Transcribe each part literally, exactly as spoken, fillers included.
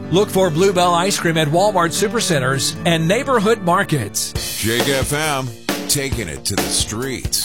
Look for Bluebell Ice Cream at Walmart Supercenters and neighborhood markets. Jake F M, taking it to the streets.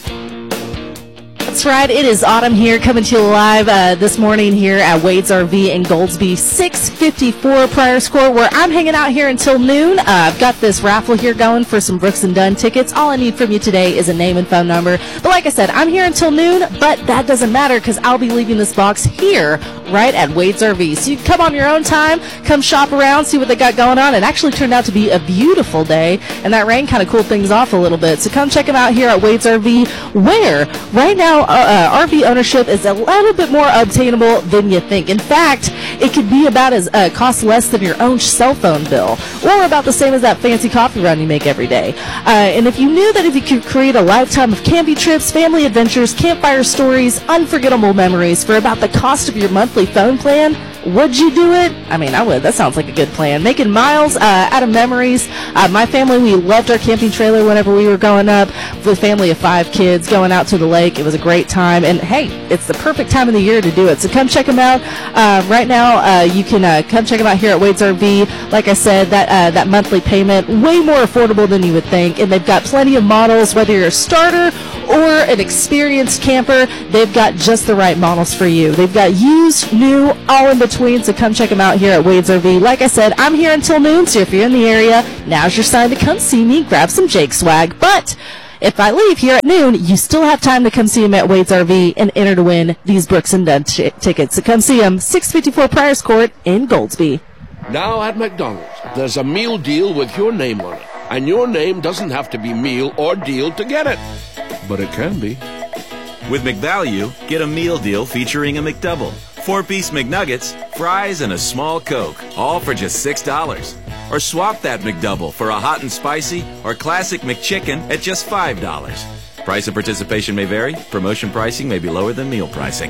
That's right. It is autumn here, coming to you live uh, this morning here at Wade's R V in Goldsby, six fifty-four Pryor's Court, where I'm hanging out here until noon. Uh, I've got this raffle here going for some Brooks and Dunn tickets. All I need from you today is a name and phone number. But like I said, I'm here until noon, but that doesn't matter because I'll be leaving this box here right at Wade's R V. So you can come on your own time, come shop around, see what they got going on. It actually turned out to be a beautiful day, and that rain kind of cooled things off a little bit. So come check them out here at Wade's R V, where right now uh, uh, R V ownership is a little bit more obtainable than you think. In fact, it could be about as uh, cost less than your own cell phone bill, or about the same as that fancy coffee run you make every day. Uh, and if you knew that if you could create a lifetime of camping trips, family adventures, campfire stories, unforgettable memories for about the cost of your monthly phone plan, would you do it? I mean, I would. That sounds like a good plan. Making miles uh, out of memories. Uh, my family, we loved our camping trailer whenever we were growing up. With a family of five kids going out to the lake. It was a great time. And, hey, it's the perfect time of the year to do it. So come check them out. Uh, right now, uh, you can uh, come check them out here at Wade's R V. Like I said, that uh, that monthly payment, way more affordable than you would think. And they've got plenty of models, whether you're a starter or an experienced camper. They've got just the right models for you. They've got used, new, all in between. So come check them out here at Wade's R V. Like I said, I'm here until noon, so if you're in the area, now's your sign to come see me, grab some Jake swag. But if I leave here at noon, you still have time to come see him at Wade's R V and enter to win these Brooks and Dunn t- tickets. So come see him, six fifty-four Pryor's Court in Goldsby. Now at McDonald's, there's a meal deal with your name on it. And your name doesn't have to be meal or deal to get it. But it can be. With McValue, get a meal deal featuring a McDouble, four-piece McNuggets, fries, and a small Coke, all for just six dollars. Or swap that McDouble for a hot and spicy or classic McChicken at just five dollars. Price and participation may vary. Promotion pricing may be lower than meal pricing.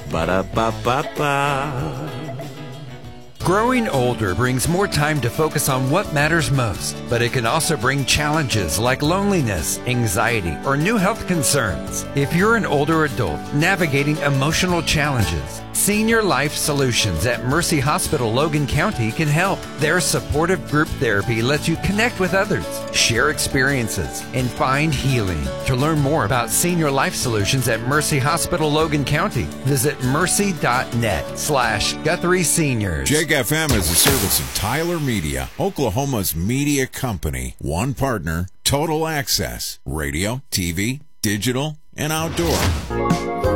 Ba-da-ba-ba-ba. Growing older brings more time to focus on what matters most, but it can also bring challenges like loneliness, anxiety, or new health concerns. If you're an older adult navigating emotional challenges, Senior Life Solutions at Mercy Hospital Logan County can help. Their supportive group therapy lets you connect with others, share experiences, and find healing. To learn more about Senior Life Solutions at Mercy Hospital Logan County, visit mercy.net slash Guthrie Seniors. Jake F M is a service of Tyler Media, Oklahoma's media company. One partner, total access, radio, T V, digital, and outdoor.